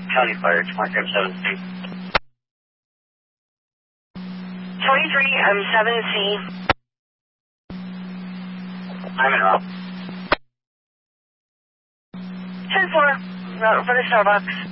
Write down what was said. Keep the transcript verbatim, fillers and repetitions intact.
County Fire, twenty-three M seven C. twenty-three M seven C. I'm in route. ten four, route for the Starbucks.